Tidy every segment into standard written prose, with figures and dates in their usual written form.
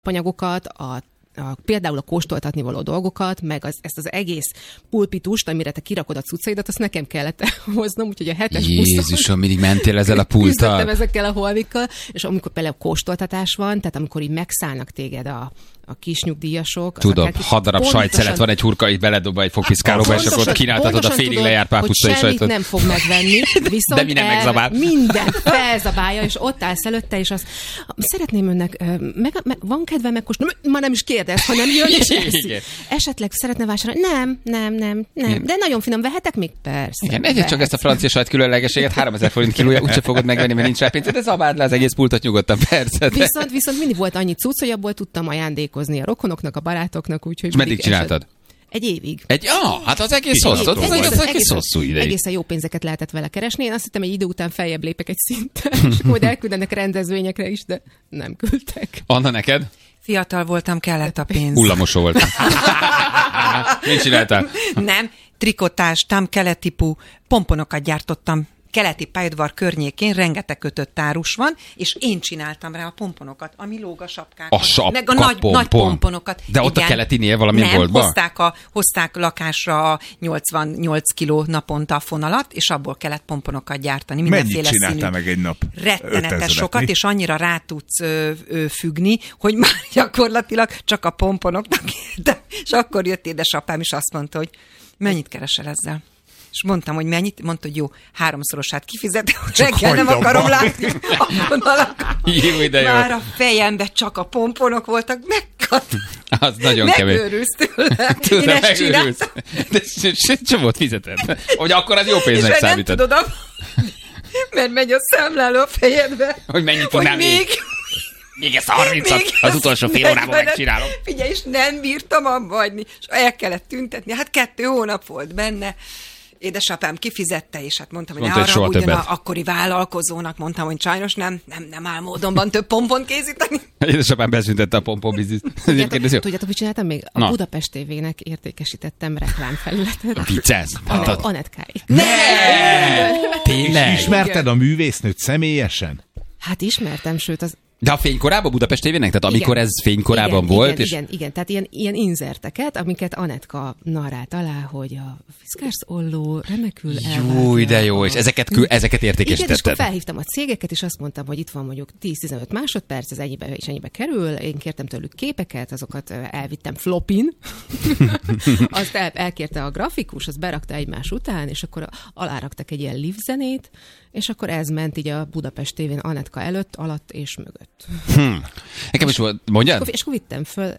anyagokat, például a kóstoltatni való dolgokat, meg ezt az egész pulpitust, amire te kirakod a cuccaidat, azt nekem kellett hoznom, úgyhogy a 7-es buszon... Jézusom, mindig mentél ezzel a pulttal? Küzdöttem ezekkel a holmikkal, és amikor például kóstoltatás van, tehát amikor így megszállnak téged a kis nyugdíjasok... Tudom, 6 darab sajtszelet van egy hurka, itt beledobva egy fogpiszkálóba, és akkor kínáltatod a félig lejárt pápusztai sajtot. Hogy nem fog megvenni, viszont de minden megzabál. Mindent felzabálja, és ott állsz előtte, és azt szeretném önnek, van kedve megkóstolni? Már nem is kérdez, hanem jön és eszi. Esetleg szeretne vásárolni? Nem. De nagyon finom, vehetek még? Persze. Igen, ezért csak ezt a francia sajt különlegességet 3000 forint kilója, úgyse fogod megvenni, mert nincs rá pénz, de zabáld le az egész pultot nyugodtan, persze. Viszont mindig volt annyi cucc, hogy abból tudtam ajándékozni a rokonoknak, a barátoknak, úgyhogy... És meddig csináltad? Egy évig. Hát az egész hosszú. Az egész hosszú ideig. Egészen jó pénzeket lehetett vele keresni. Én azt hittem, egy idő után feljebb lépek egy szinten, és majd elküldenek rendezvényekre is, de nem küldtek. Anna, neked? Fiatal voltam, kellett a pénz. Hullamosó voltam. Mit csináltál? Nem, trikotástam, keletipu, pomponokat gyártottam. Keleti pályaudvar környékén rengeteg kötött árus van, és én csináltam rá a pomponokat, ami lóg a sapkákat. Meg a nagy pomponokat. De ott igen. A keletinél valamilyen boltban? Hozták lakásra 88 kiló naponta a fonalat, és abból kellett pomponokat gyártani. Mennyit csináltál meg egy nap? Rettenetes sokat, és annyira rá tudsz függni, hogy már gyakorlatilag csak a pomponoknak értem. És akkor jött édesapám, és azt mondta, hogy mennyit keresel ezzel? És mondtam, hogy mennyit, mondta, hogy jó, 3-szorosát kifizetem, reggel nem akarom látni a vonalakat. Jó, de jó. Már a fejemben csak a pomponok voltak, az nagyon kemény. Megőrülsz tőle. Én ezt csináltam. De csomót fizeted. Hogy akkor az jó pénznek számítod. És nem tudod, mert megy a számláló a fejedbe. Hogy mennyit tudnál még ezt a 30-at az utolsó fél órában megcsinálom. Figyelj, és nem bírtam abba hagyni, és el kellett tüntetni. Hát 2 hónap volt benne. Édesapám kifizette, és hát mondtam, hogy ne arra ugyan akkori vállalkozónak, mondtam, hogy sajnos nem áll módonban több pompont készíteni. Édesapám beszüntette a pompon-bizniszt. Tudjátok, mit csináltam még? A Budapest TV-nek értékesítettem reklámfelületet. Viccelsz? Anetkáig. Ne! Tényleg? Ismerted a művésznőt személyesen? Hát ismertem, sőt az... De a fénykorában Budapest TV-nek? Tehát amikor ez fénykorában volt? Igen. Tehát ilyen inzerteket, amiket Anetka narrált alá, hogy a Fiskars Olló remekül elvárja. Jó, de jó, és ezeket értékesítetted. Igen, és akkor felhívtam a cégeket, és azt mondtam, hogy itt van mondjuk 10-15 másodperc, ez ennyibe kerül, én kértem tőlük képeket, azokat elvittem flopin, azt elkérte a grafikus, azt berakta egymás után, és akkor aláraktak egy ilyen live zenét, és akkor ez ment így a Budapest TV-n Anetka előtt, alatt és mögött. Nekem is volt, mondjad? És akkor vittem föl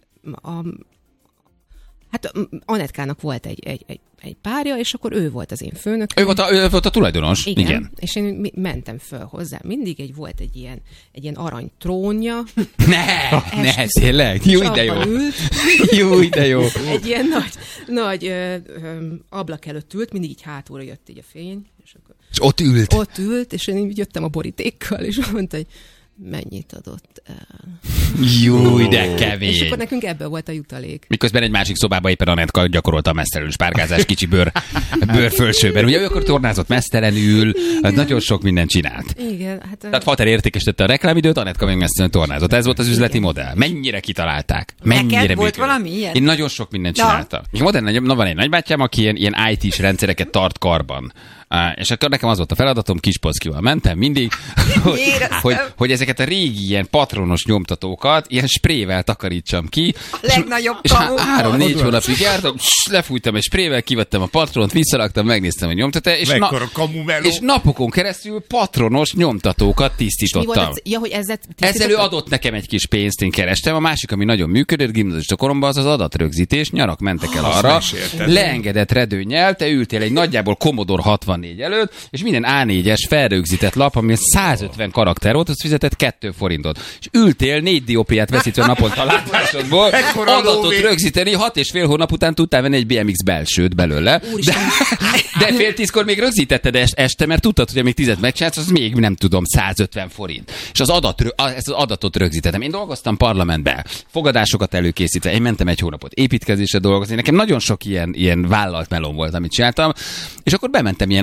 hát Anetkának volt egy párja, és akkor ő volt az én főnököm. Ő volt a tulajdonos. Igen. És én mentem föl hozzá. Mindig volt egy ilyen arany trónja. Ne, tényleg? Jó, de jó. Jó, de jó. Egy ilyen nagy ablak előtt ült, mindig így hátulra jött így a fény. És ott ült? Ott ült, és én így jöttem a borítékkal, és mondta, hogy mennyit adott el. Jó, de kemény. És akkor nekünk ebből volt a jutalék. Miközben egy másik szobában éppen Anetka gyakorolta a mesztelenül spárgázás kicsi bőr fölsőben. Ugye ő akkor tornázott mesztelenül, nagyon sok mindent csinált. Igen. Hát, tehát Fater értékesítette a reklámidőt, Anetka meg mesztelenül tornázott. Ez volt az üzleti modell. Mennyire kitalálták? Neked volt valami ilyen? Én nagyon sok mindent csináltam. Van egy nagybátyám, aki ilyen IT-s rendszereket tart karban. És akkor nekem az volt a feladatom, Kispolszkival mentem mindig, hogy ezeket a régi ilyen patronos nyomtatókat ilyen sprével takarítsam ki. A legnagyobb és 3-4 hónapig jártam, lefújtam egy sprével, kivettem a patront, visszaraktam, megnéztem a nyomtatót, és napokon keresztül patronos nyomtatókat tisztítottam. Ezzel ő adott nekem egy kis pénzt, én kerestem. A másik, ami nagyon működött gimnazista koromban, az adatrögzítés. Nyarak mentek el arra, leengedett redőnnyel, te ültél egy nagyjából Commodore 64 előtt, és minden A4-es felrögzített lap, ami 150 karakter volt, azt fizetett 2 forintot. És ültél 4 diópiát veszítve naponta látásodból, adatot rögzíteni, 6,5 hónap után tudtál venni egy BMX belsőt belőle. De fél 10-kor még rögzítetted este, mert tudtad, hogy amíg 10-et megcsinálsz, az még nem tudom, 150 forint. És ezt az adatot rögzítettem. Én dolgoztam parlamentben, fogadásokat előkészítve, én mentem 1 hónapot építkezésre dolgozni. Nekem nagyon sok ilyen vállalt melón volt, amit csináltam, és akkor bementem ilyen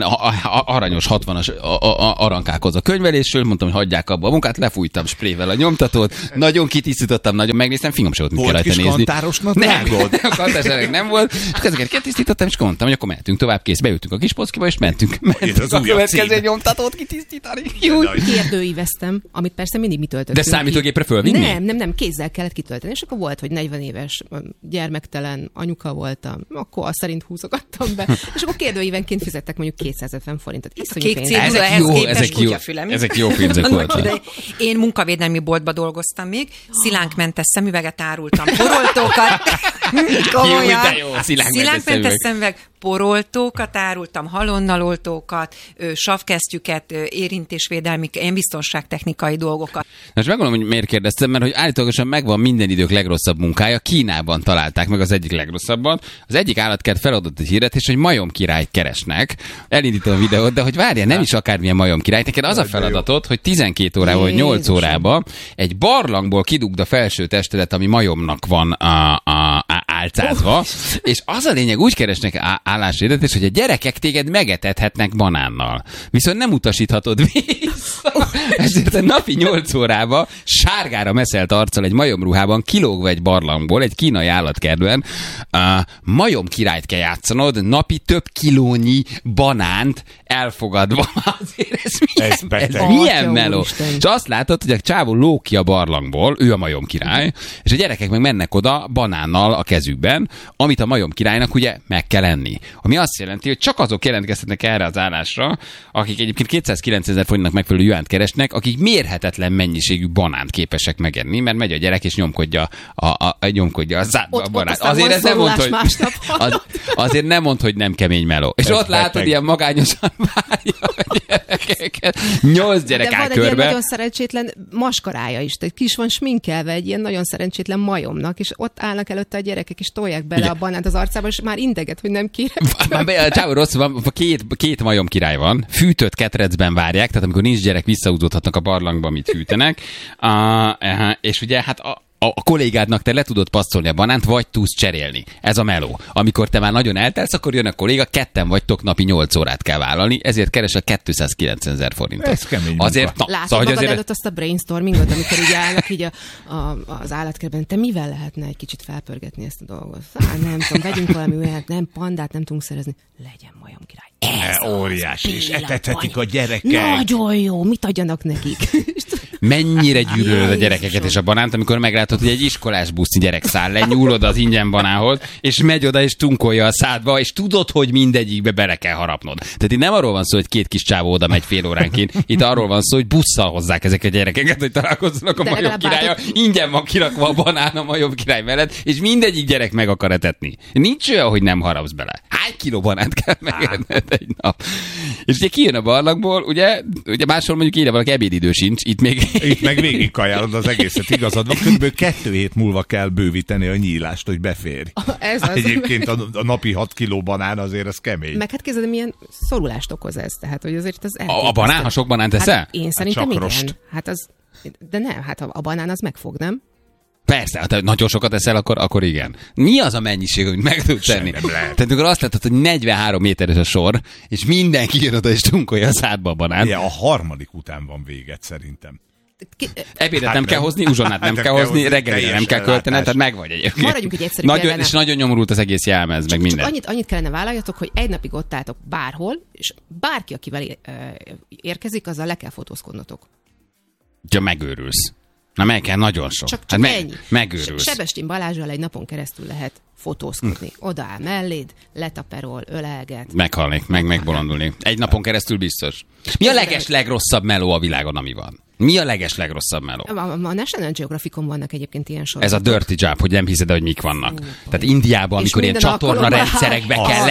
aranyos 60-as arankálkoz a könyvelésről, mondtam, hogy hagyják abba a munkát, lefújtam sprével a nyomtatót, nagyon kitisztítottam, nagyon megnéztem, fingom se volt, mit kell rajta nézni. Volt kis kantárosnak vágod? Kantárosnak nem volt, és ezeket kitisztítottam, és mondtam, hogy akkor mehetünk tovább, kész, beültünk a kis polszkiba, és mentünk a következő nyomtatót kitisztítani. Kérdőíveztem, amit persze mindig mi töltöttünk. De számítógépre fölvinni? Nem, kézzel kellett kitölteni, és akkor volt, hogy 40 éves gyermektelen anyuka voltam, akkor azt szerint húzogattam be, és akkor kérdőívenként fizettek mondjuk 250 forintot. Ezek jó pénzek voltak. Én munkavédelmi boltba dolgoztam még, szilánkmentes szemüveget árultam, poroltókat, komolyan, szilánkmentes szemüveg, poroltókat árultam, halonnaloltókat, savkesztyüket, érintésvédelmi, ilyen biztonságtechnikai dolgokat. Most megmondom, hogy miért kérdeztem, mert hogy állítólagosan megvan minden idők legrosszabb munkája, Kínában találták meg az egyik legrosszabban. Az egyik állatkert feladott egy hirdetés, hogy majomkirályt keresnek. Elindítom a videót, de hogy várjál, nem is akármilyen majomkirályt. Neked az a feladatod, hogy 12 órában vagy 8 órában egy barlangból kidugd a felső testedet, ami majomnak van álcázva, és az a lényeg, úgy keresnek álláshirdetés, hogy a gyerekek téged megetethetnek banánnal. Viszont nem utasíthatod vissza. Ezért a napi 8 órában sárgára meszelt arccal egy majomruhában kilógva egy barlangból, egy kínai állatkertben, majomkirályt kell játszanod, napi több kilónyi banánt elfogadva. Azért ez milyen meló. És azt látod, hogy a csávó lóg ki a barlangból, ő a majomkirály, és a gyerekek meg mennek oda banánnal a kezükben, amit a majomkirálynak ugye meg kell enni. Ami azt jelenti, hogy csak azok jelentkezhetnek erre az állásra, akik egyébként 209 000 forintnak megfelelő juánt keresnek, akik mérhetetlen mennyiségű banánt képesek megenni, mert megy a gyerek és nyomkodja a zádba a banánt. Azért ez nem mond, hogy azért nem mond, hogy nem kemény meló. És ott látod, ilyen magányosan várja a gyerekeket. 8 gyerek áll körbe. De van egy ilyen nagyon szerencsétlen maskarája is. Tehát ki is van sminkelve egy ilyen nagyon szerencsétlen majomnak, és ott állnak előtte a gyerekek, és tolják bele a banánt az arcába, és már integet, hogy nem kérem. Csávó rossz van, két majomkirály van, fűtött ketrecben várják, tehát amikor nincs gyerek, visszahúzódhatnak a barlangba, amit fűtenek. És ugye hát a kollégádnak te le tudod passzolni a banánt, vagy tudsz cserélni. Ez a meló. Amikor te már nagyon eltelsz, akkor jön a kolléga, ketten vagytok, napi 8 órát kell vállalni, ezért keres a 290 000 forintot. Ez kemény azért, munka. Látod magad előtt azt a brainstormingot, amikor így állnak így az állatkertben, te mivel lehetne egy kicsit felpörgetni ezt a dolgot? Nem tudom, vegyünk valami olyat, nem pandát nem tudunk szerezni, legyen majomkirály. Óriási, és etethetik a gyerekek. Nagyon jó, mit adjanak nekik? Mennyire gyűlölöd a gyerekeket és a banánt, amikor meglátod, hogy egy iskolás busznyi gyerek száll le, nyúlod az ingyen banához, és megy oda, és tunkolja a szádba, és tudod, hogy mindegyikbe bele kell harapnod. Tehát itt nem arról van szó, hogy két kis csávó oda megy fél óránként, itt arról van szó, hogy busszal hozzák ezeket a gyerekeket, hogy találkozzanak a majomkirállyal, ingyen van kirakva a banán a majomkirály mellett, és mindegyik gyerek meg akar etetni. Nincs olyan, hogy nem harapsz bele. Hány kiló banánt kell megenned egy nap? És ugye kijön a barlangból, ugye máshol mondjuk ide valaki ebédidő sincs, itt meg végig kajálod az egészet, igazad van. Körülbelül 2 hét múlva kell bővíteni a nyílást, hogy beférj. Egyébként a napi 6 kiló banán azért az kemény. Meg hát képzeld, milyen szorulást okoz ez. Tehát, hogy azért az a banán, ha sok banánt teszel? Hát én szerintem igen. Hát az, de nem, hát a banán az megfog, nem? Persze, ha te nagyon sokat eszel, akkor igen. Mi az a mennyiség, amit meg tudsz tenni? Tehát amikor azt látod, hogy 43 méteres a sor, és mindenki jön oda és tunkolja a szádba a banánt. Ja, a harmadik után van véget szerintem. Ebédet nem kell hozni, uzsonnát nem kell hozni, reggelire nem kell költened, tehát megvagy egyébként. Maradjunk egy egyszerű példánál. És nagyon nyomorult az egész jelmez, meg minden. Annyit kellene vállaljatok, hogy egy napig ott álltok bárhol, és bárki, akivel érkezik, azzal le kell fotózkodnotok. Ja, megőrülsz. Na meg kell nagyon sok. Csak ennyi. Megőrülsz. Sebestyen Balázsral egy napon keresztül lehet fotózkodni. Odaáll melléd, letaperol, ölelget. Meghalnék, megbolondulni. Egy napon keresztül biztos. Mi a legrosszabb meló a világon, ami van? Mi a legrosszabb meló? A National Geographicon vannak egyébként ilyen sorozatok. Ez a dirty job, hogy nem hiszed, hogy mik vannak. Tehát Indiában, amikor ilyen csatorna rendszerekbe kell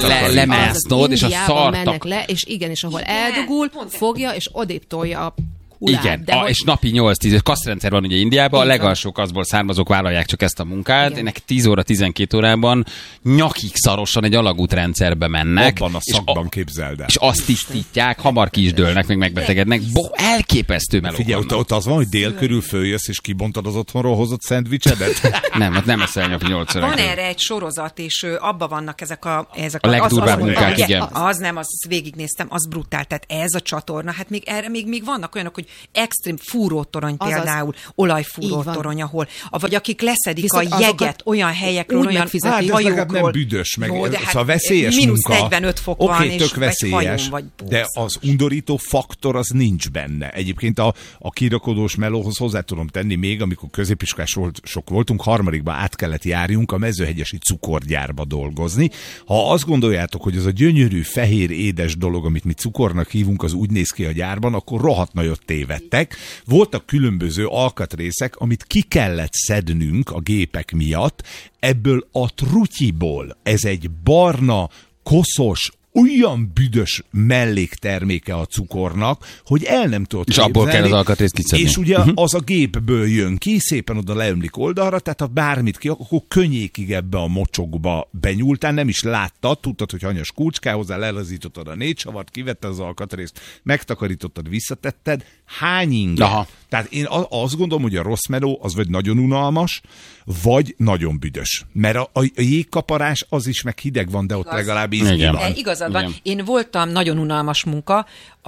lemásznod, és a szartak. mennek le, és igen, és ahol eldugul, fogja, és odébb tolja a Igen, és napi 8-10 kaszrendszer van ugye Indiában, a legalsók azból származók vállalják csak ezt a munkát, ennek 10 óra, 12 órában nyakig szarosan egy alagútrendszerbe mennek. Abban a szakban képzeld el. És azt tisztítják, hamar ki is dőlnek, meg megbetegednek. elképesztő melók. Figyelj, ott az van, hogy dél körül följössz, és kibontad az otthonról hozott szendvicsedet? Nem, nem eszel nyaki 8 óra. Van erre egy sorozat, és abban vannak ezek a legdurvább munkák, igen. Az nem, azt végignéztem, az brutál. Tehát ez a csatorna, hát még erre még vannak olyanok, hogy extrém fúrótorony például, olajfúrótorony, ahol, vagy akik leszedik viszont a jeget olyan helyekről, olyan hajókról. Nem büdös, meg szóval veszélyes munka. Mínusz 45 fok van, és veszélyes, de az undorító faktor az nincs benne. Egyébként a kirakodós melóhoz hozzá tudom tenni még, amikor középiskolás sok voltunk, harmadikban át kellett járjunk a mezőhegyesi cukorgyárba dolgozni. Ha azt gondoljátok, hogy az a gyönyörű, fehér, édes dolog, amit mi cukornak hívunk, az úgy néz ki a gyárban, akkor rohadt nagyot tévedtek. Voltak különböző alkatrészek, amit ki kellett szednünk a gépek miatt, ebből a trutyiból. Ez egy barna, koszos, olyan büdös mellékterméke a cukornak, hogy el nem tudod és képzelni. Abból kell az alkatrészt kiszedni. És ugye az a gépből jön ki, szépen oda leömlik oldalra, tehát ha bármit ki, akkor könnyékig ebbe a mocsokba benyúltál, nem is láttad, tudtad, hogy hanyas kulcská, hozzá lelazítottad a 4 savart, kivetted az alkatrészt, megtakarítottad, visszatetted. Hány inge? Aha. Tehát én azt gondolom, hogy a rossz meló az vagy nagyon unalmas, vagy nagyon büdös. Mert a jégkaparás az is meg hideg van, de ott legalább ízgi van. Igazad van. Én voltam nagyon unalmas munka.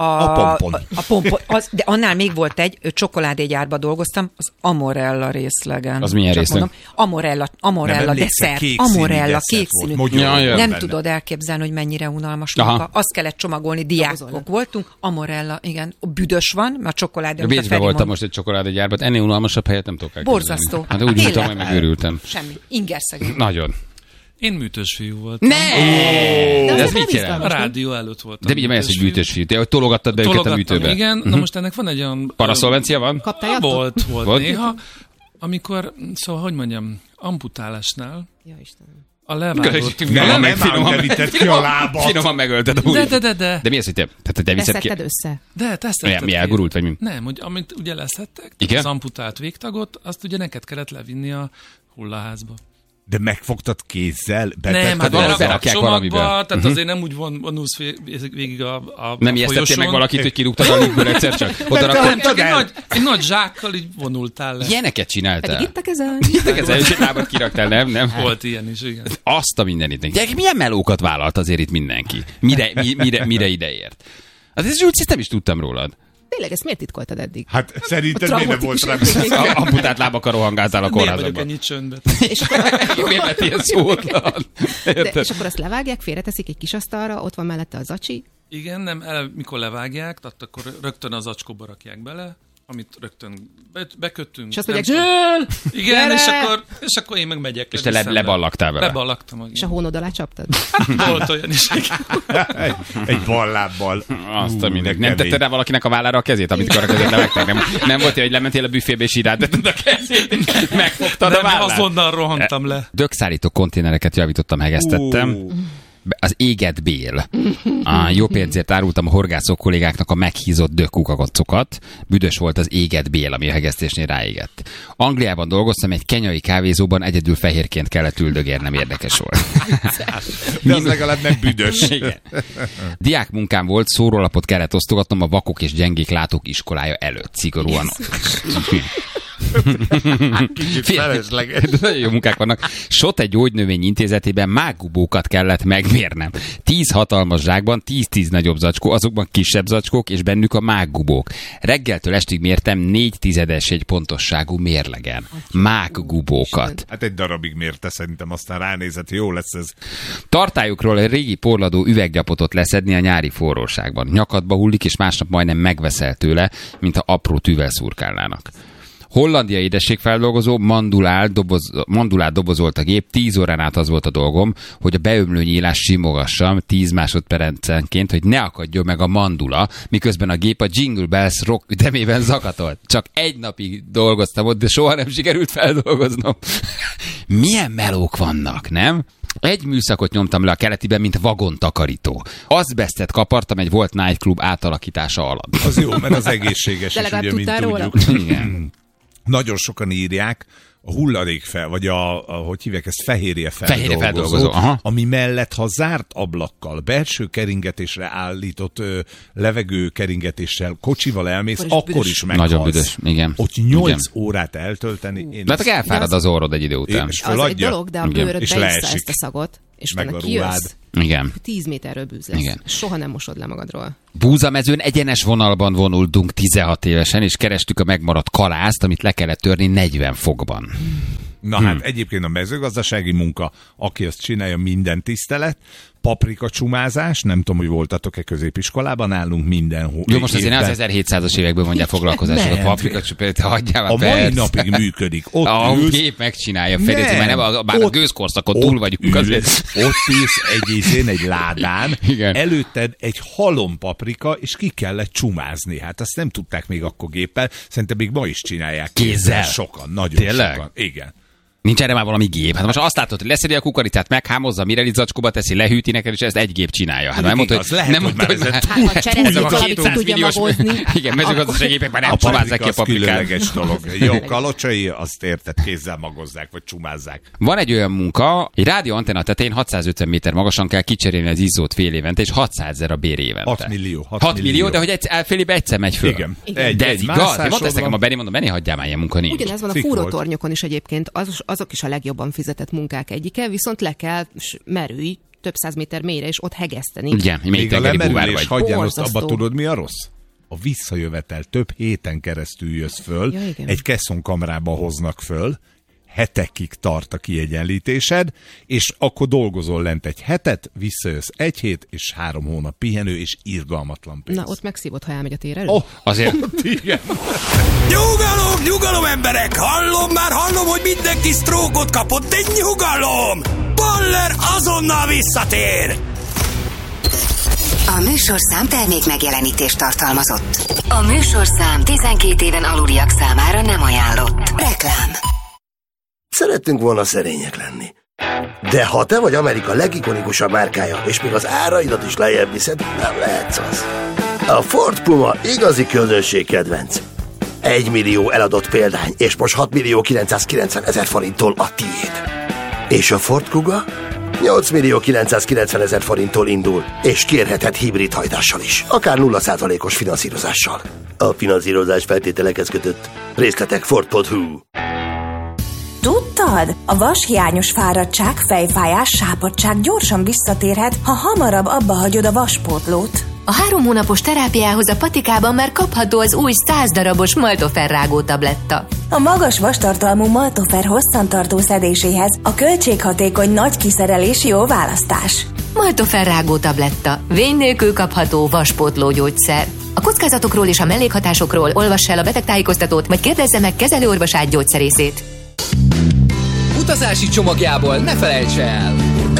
A pompon. De annál még volt egy, csokoládégyárba dolgoztam, az Amorella részlegen. Az milyen részleg? Amorella desszert. Amorella kékszínű. Nem tudod elképzelni, hogy mennyire unalmas munka. Azt kellett csomagolni, diákok voltunk. Amorella, igen. Büdös van, mert a csokoládé. Bécsben voltam most egy csokoládégyárban, ennél unalmasabb helyet nem tudok elképzelni. Borzasztó. Hát úgy voltam, hogy megőrültem. Semmi. Ingerszegény. Nagyon. Én műtős fiú voltam. De ez mit jelent? A rádió előtt voltam. De mi ez, hogy műtős fiú? Te hogy tologattad be őket a műtőbe? Igen. Na most ennek van egy olyan... Paraszolvencia van? Kaptál Volt néha. Amikor, szóval, hogy mondjam, amputálásnál a levágott... Finoman megölted a új. De. De mi az, hogy te viszed ki? Össze? De, te szedted mi elgurult, vagy mi? Nem, hogy amit ugye leszettek, az amputált végtagot, azt ugye neked kellett levinni a hullaházba. De megfogtad kézzel? Nem, hát berakják csomagba, tehát azért nem úgy vonulsz végig a nem ijesztettél meg valakit, hogy kirúgtad a linkből egyszer csak? Egy nagy zsákkal így vonultál le. Ilyeneket csináltál? Pedig itt a kezel, és egy lábat kiraktál, nem? Volt ilyen is, igen. Azt a mindenit. Gyerekek, milyen melókat vállalt azért itt mindenki? Mire ideért? Hát ez úgy nem is tudtam rólad. Tényleg, ezt miért titkoltad eddig? Hát szerinted miért nem volt rá? Amputált lábakkal rohangáltál a kórházakban. Miért vagyok ennyit csöndben? Miért lett ilyen szótlan? És akkor azt levágják, félreteszik egy kis asztalra, ott van mellette a zacsi. Igen, nem, mikor levágják, tehát akkor rögtön az zacskóba rakják bele, amit rögtön bekötünk. És azt mondják, Zsül! Igen, és akkor én meg megyek. És te leballaktál vele? Leballagtam. És a hónod alá csaptad? Volt olyan is. Egy ballábbal. Azt a mindenki. Nem tetted rá valakinek a vállára a kezét, amit a kezét levágták? Nem volt, hogy lementél a büfébe, és irányítottad a kezét, és megfogtad a vállát? Azonnal rohantam le. Dögszállító konténereket javítottam, hegesztettem. Az éget bél. A jó pénzért árultam a horgászok kollégáknak a meghízott dögkukacokat. Büdös volt az éget bél, ami a hegesztésnél ráégett. Angliában dolgoztam, egy kenyai kávézóban, egyedül fehérként kellett üldögérnem, érdekes volt. De az legalább nem büdös. Diák munkám volt, szórólapot kellett osztogatnom a vakok és gyengék látók iskolája előtt. Szigorúan. Kicsit felesleges. Nagyon jó munkák vannak. Sote gyógynövény intézetében mággubókat kellett megmérnem. 10 hatalmas zsákban, 10-10 nagyobb zacskó, azokban kisebb zacskók, és bennük a mággubók. Reggeltől estig mértem 4/10 egy pontosságú mérlegen. Mággubókat. Hát egy darabig mérte, szerintem aztán ránézett, jó lesz ez. Tartályukról egy régi porladó üveggyapotot leszedni a nyári forróságban. Nyakadba hullik, és másnap majdnem megveszel tőle, mint ha apró tűvel szurkálnának. Hollandia édességfeldolgozó, mandulát dobozolt a gép, 10 órán át az volt a dolgom, hogy a beömlő nyílás simogassam 10 másodpercenként, hogy ne akadjon meg a mandula, miközben a gép a Jingle Bells rock ütemében zakatolt. Csak egy napig dolgoztam ott, de soha nem sikerült feldolgoznom. Milyen melók vannak, nem? Egy műszakot nyomtam le a keletiben, mint vagontakarító. Azbesztet kapartam egy volt nightclub átalakítása alatt. Az jó, mert az egészséges is, ugye, mint tudjuk. Igen. Nagyon sokan írják, a hulladékfel, vagy hogy hívják ezt, fehérje feldolgozó, ami mellett, ha zárt ablakkal, belső keringetésre állított levegő keringetéssel, kocsival elmész, akkor is meghalsz. Nagyon büdös, igen. Ott 8 órát eltölteni. Mert elfárad az orrod egy idő után. És az egy dolog, de a bőröd beissza ezt a szagot, és utána kijössz. Igen. 10 méterről bűz lesz. Igen. Soha nem mosod le magadról. Búzamezőn egyenes vonalban vonultunk 16 évesen, és kerestük a megmaradt kalászt, amit le kellett törni 40 fokban. Na hát egyébként a mezőgazdasági munka, aki azt csinálja, minden tisztelet. Paprika csumázás, nem tudom, hogy voltatok-e középiskolában, nálunk mindenhol. Jó, most azért az 1700-as évekből mondják foglalkozásra. A paprika csupát, hagyjál a mai napig működik. Ott a gép megcsinálja, Ferici, mert bár a gőzkorszakon túl vagyunk. Ott ülsz egy ládán, igen. Előtted egy halom paprika, és ki kellett csumázni. Hát azt nem tudták még akkor géppel, szerintem még ma is csinálják. Kézzel? Sokan, nagyon sokan. Igen. Nincs erre már valami gép. Hát most azt látod, hogy leszedi a kukoricát, meghámozza, mire zacskóba teszi, lehűti neked, és ezt egy gép csinálja. Hát nem mondta, hogy a cseresznyi valamit tudja magozni. Igen, mezőgazdasági gépek már nem csumázzák ki a paprikát. Jó, kalocsai, azt érted, kézzel magozzák, vagy csumázzák. Van egy olyan munka, egy rádió antenna tetején 650 méter magasan kell kicserélni az izzót fél évente, és 600 000 a bér évente. 6 millió, de hogy fél évben egyszer megy föl. Igen. De ez igaz? Mondta ezt nekem a Benni, mondom, Benni, hagyjál már ilyen munka nincs. Ugyanez van a fúrótornyokon is egyébként, azok is a legjobban fizetett munkák egyike, viszont le kell merülj több 100 méter mélyre, és ott hegeszteni. Igen, még a lemerülés, hagyjál, azt abba tudod, mi a rossz? A visszajövetel, több héten keresztül jössz föl, egy kesszonkamrába hoznak föl, hetekig tart a kiegyenlítésed, és akkor dolgozol lent egy hetet, visszajössz egy hét, és 3 hónap pihenő, és irgalmatlan pénz. Na, ott megszívod, ha elmegy a tér elő? Azért. Igen. Nyugalom, emberek! Hallom, hogy mindenki sztrókot kapott, de nyugalom! Baller azonnal visszatér! A műsorszám termék megjelenítést tartalmazott. A műsorszám 12 éven aluliak számára nem ajánlott. Reklám. Szerettünk volna szerények lenni. De ha te vagy Amerika legikonikusabb márkája, és még az áraidat is lejjebb viszed, nem lehetsz az. A Ford Puma igazi közönség kedvenc. 1 millió eladott példány, és most 6 millió 990 000 forinttól a tiéd. És a Ford Kuga 8 millió 990 000 forinttól indul, és kérheted hibrid hajtással is, akár 0%-os finanszírozással. A finanszírozás feltételekhez kötött. Részletek Ford.hu. Tudtad? A vashiányos fáradtság, fejfájás, sápadtság gyorsan visszatérhet, ha hamarabb abba hagyod a vaspótlót. A 3 hónapos terápiához a patikában már kapható az új 100 darabos Maltofer rágó tabletta. A magas vastartalmú Maltofer hosszantartó szedéséhez a költséghatékony nagy kiszerelés jó választás. Maltofer rágó tabletta. Vény nélkül kapható vaspótló gyógyszer. A kockázatokról és a mellékhatásokról olvass el a betegtájékoztatót, vagy kérdezze meg kezelőorvosát, gyógyszerészét. Utazási csomagjából ne felejts el!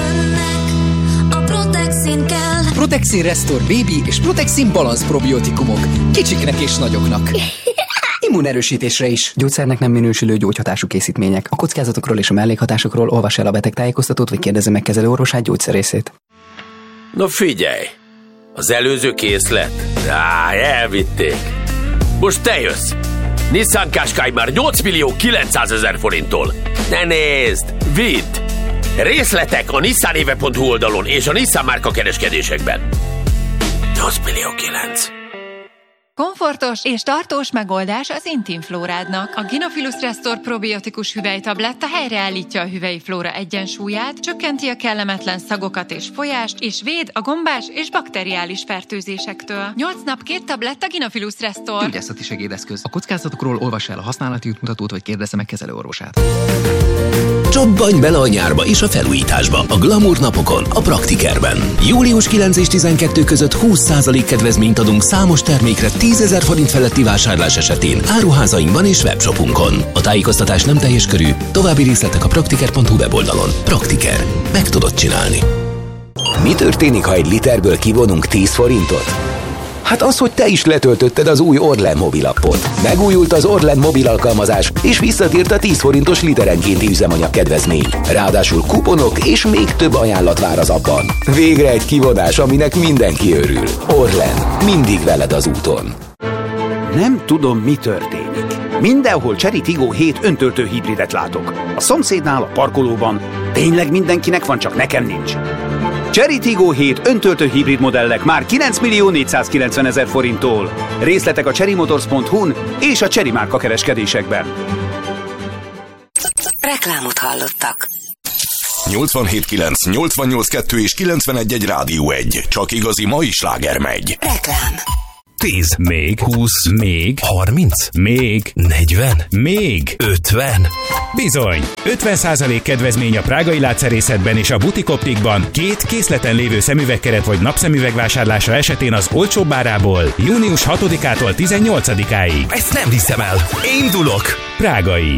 A Protexin kell. Protexin Restore Baby és Protexin Balance probiotikumok. Kicsiknek és nagyoknak. Immunerősítésre is. Gyógyszernek nem minősülő gyógyhatású készítmények. A kockázatokról és a mellékhatásokról olvass el a betegtájékoztatót, vagy kérdezze meg kezelőorvosát, gyógyszerészét. Na figyelj! Az előző készlet? Elvitték. Most te jössz! Nissan Qashqai már 8 millió 900 000 forinttól. Ne nézd! Vidd! Részletek a nissanéve.hu oldalon és a Nissan márka kereskedésekben. 8 millió 9. Komfortos és tartós megoldás az intim flórádnak. A Gynophilus Restore probiotikus hüvelytabletta helyreállítja a hüvelyi flóra egyensúlyát, csökkenti a kellemetlen szagokat és folyást, és véd a gombás és bakteriális fertőzésektől. 8 nap 2 tabletta Gynophilus Restore. Gyógyászati segédeszköz. A kockázatokról olvass el a használati útmutatót, vagy kérdezze meg kezelőorvosát. Csabbanj bele a nyárba és a felújításba a Glamour napokon, a Praktikerben. Július 9 és 12 között 20% kedvezményt adunk számos termékre 10 000 forint feletti vásárlás esetén áruházainkban és webshopunkon. A tájékoztatás nem teljes körű, további részletek a praktiker.hu weboldalon. Praktiker. Meg tudod csinálni. Mi történik, ha egy literből kivonunk 10 forintot? Hát az, hogy te is letöltötted az új Orlen mobilappot. Megújult az Orlen mobil alkalmazás, és visszatért a 10 forintos literenkénti üzemanyag kedvezmény. Ráadásul kuponok és még több ajánlat vár az appban. Végre egy kivonás, aminek mindenki örül. Orlen, mindig veled az úton. Nem tudom, mi történik. Mindenhol Chery Tiggo 7 öntöltő hibridet látok. A szomszédnál, a parkolóban. Tényleg mindenkinek van, csak nekem nincs. Chery Tiggo 7 öntöltő hibrid modellek már 9.490.000 forinttól. Részletek a cherrymotors.hu-n és a Chery márka kereskedésekben. Reklámot hallottak. 87.9, 88.2 és 91.1 Rádió 1. Csak igazi mai sláger megy. Reklám. 10, még 20, még 30, még 40, még 50. Bizony! 50% kedvezmény a prágai látszerészetben és a butikoptikban 2 készleten lévő szemüvegkeret vagy napszemüveg vásárlása esetén az olcsóbb árából június 6-ától 18-áig. Ezt nem hiszem el! Indulok! Prágai.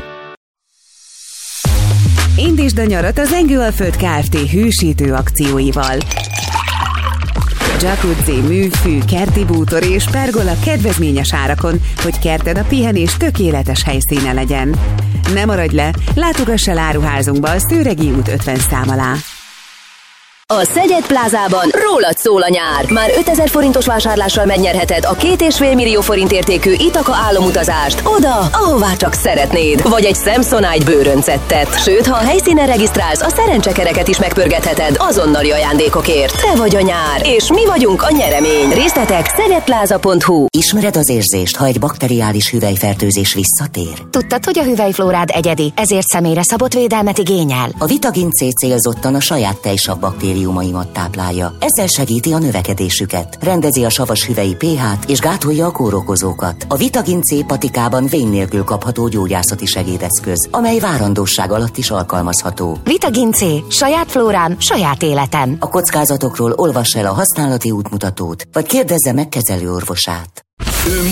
Indítsd a nyarat az Engőalföld Kft. Hősítő akcióival. Jacuzzi, műfű, kerti bútor és pergola kedvezményes árakon, hogy kerted a pihenés tökéletes helyszíne legyen. Ne maradj le, látogass el áruházunkba a Szőregi út 50 szám alá. A Szeged Plázában rólad szól a nyár. Már 5000 forintos vásárlással megnyerheted a 2,5 millió forint értékű Ithaca álomutazást oda, ahová csak szeretnéd. Vagy egy Samsonite bőröncettet. Sőt, ha a helyszínen regisztrálsz, a szerencsekereket is megpörgetheted azonnali ajándékokért. Te vagy a nyár, és mi vagyunk a nyeremény. Részletek szegedpláza.hu. Ismered az érzést, ha egy bakteriális hüvelyfertőzés visszatér? Tudtad, hogy a hüvelyflórád egyedi, ezért személyre szabott védelmet igényel? A Vitagin C célzottan a saját tejsav baktériumaimat táplálja. Ezzel segíti a növekedésüket, rendezi a savas hüvelyi pH-t és gátolja a kórokozókat. A Vitagin C patikában vén nélkül kapható gyógyászati segédeszköz, amely várandóság alatt is alkalmazható. Vitagin C. Saját flórám, saját életem. A kockázatokról olvass el a használati útmutatót, vagy kérdezze meg kezelőorvosát. Ő